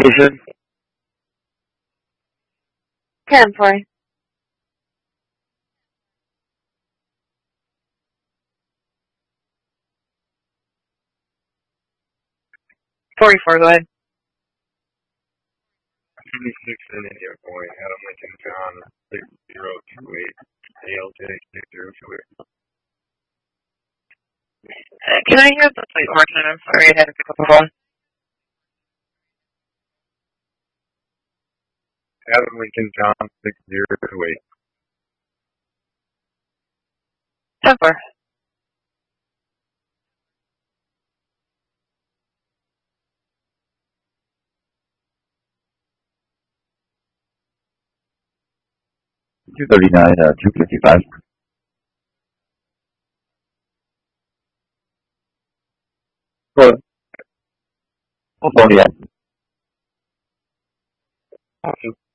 station. 10-4. 44, go ahead. 26 in India Point, Adam Lincoln John 6028, ALJ 6028. Can I hear the plate one more time? I'm sorry, I had to pick up the phone. Adam Lincoln John 6028. 10-4. $239, 255. Good. Oh, yeah. Awesome.